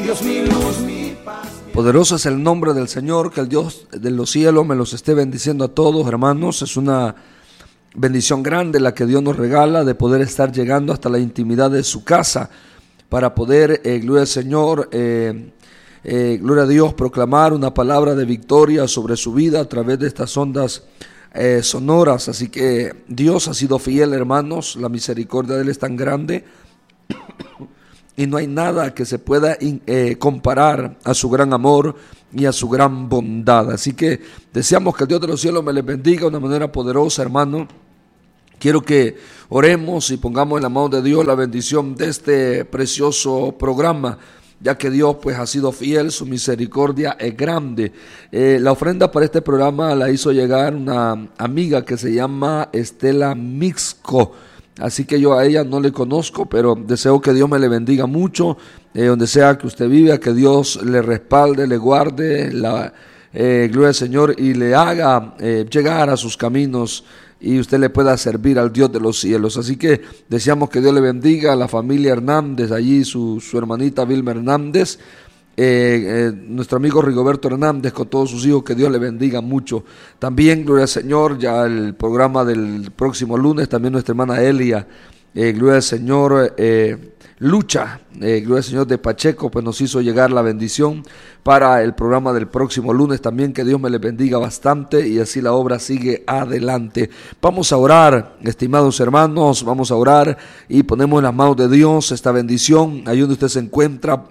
Dios mi luz, mi paz. Poderoso es el nombre del Señor, que el Dios de los cielos me los esté bendiciendo a todos, hermanos. Es una bendición grande la que Dios nos regala de poder estar llegando hasta la intimidad de su casa para poder, gloria al Señor, gloria a Dios, proclamar una palabra de victoria sobre su vida a través de estas ondas sonoras. Así que Dios ha sido fiel, hermanos, la misericordia de Él es tan grande y no hay nada que se pueda comparar a su gran amor y a su gran bondad. Así que deseamos que el Dios de los cielos me les bendiga de una manera poderosa, hermano. Quiero que oremos y pongamos en la mano de Dios la bendición de este precioso programa, ya que Dios pues ha sido fiel, su misericordia es grande. La ofrenda para este programa la hizo llegar una amiga que se llama Estela Mixco. Así que yo a ella no le conozco, pero deseo que Dios me le bendiga mucho, donde sea que usted viva, que Dios le respalde, le guarde, gloria al Señor, y le haga llegar a sus caminos y usted le pueda servir al Dios de los cielos. Así que deseamos que Dios le bendiga a la familia Hernández, allí su hermanita Vilma Hernández, nuestro amigo Rigoberto Hernández con todos sus hijos, que Dios le bendiga mucho. También, gloria al Señor, ya el programa del próximo lunes, también nuestra hermana Elia, gloria al Señor, Lucha, gloria al Señor de Pacheco, pues nos hizo llegar la bendición para el programa del próximo lunes también. Que Dios me les bendiga bastante y así la obra sigue adelante. Vamos a orar, estimados hermanos, vamos a orar y ponemos en las manos de Dios esta bendición. Ahí donde usted se encuentra,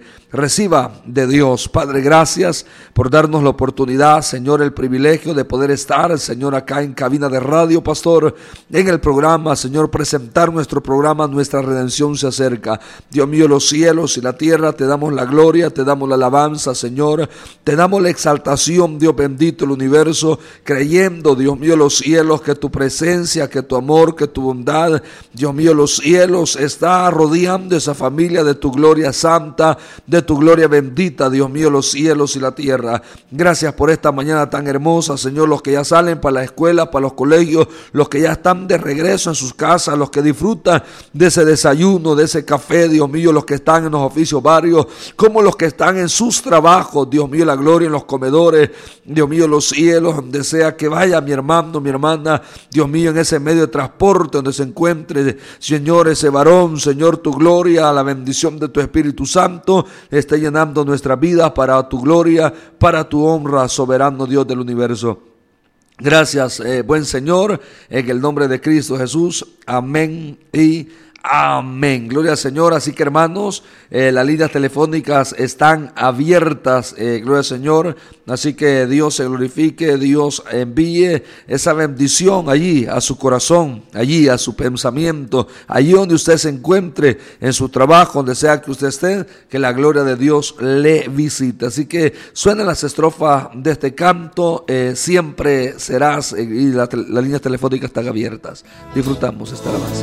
reciba de Dios. Padre, gracias por darnos la oportunidad, Señor, el privilegio de poder estar, Señor, acá en cabina de radio, Pastor, en el programa, Señor, presentar nuestro programa, Nuestra Redención se acerca. Dios mío, los cielos y la tierra, te damos la gloria, te damos la alabanza, Señor, te damos la exaltación, Dios bendito, el universo, creyendo, Dios mío, los cielos, que tu presencia, que tu amor, que tu bondad, Dios mío, los cielos, está rodeando esa familia de tu gloria santa, de tu gloria bendita, Dios mío, los cielos y la tierra. Gracias por esta mañana tan hermosa, Señor, los que ya salen para la escuela, para los colegios, los que ya están de regreso en sus casas, los que disfrutan de ese desayuno, de ese café, Dios mío, los que están en los oficios varios, como los que están en sus trabajos, Dios mío, la gloria en los comedores, Dios mío, los cielos, donde sea que vaya mi hermano, mi hermana, Dios mío, en ese medio de transporte donde se encuentre, Señor, ese varón, Señor, tu gloria, la bendición de tu Espíritu Santo esté llenando nuestra vida para tu gloria, para tu honra, soberano Dios del universo. Gracias, buen Señor, en el nombre de Cristo Jesús. Amén y amén. Gloria al Señor. Así que, hermanos, las líneas telefónicas están abiertas, gloria al Señor. Así que Dios se glorifique, Dios envíe esa bendición allí a su corazón, allí a su pensamiento, allí donde usted se encuentre, en su trabajo, donde sea que usted esté, que la gloria de Dios le visite. Así que suenan las estrofas de este canto, siempre serás, y las líneas telefónicas están abiertas. Disfrutamos esta alabanza.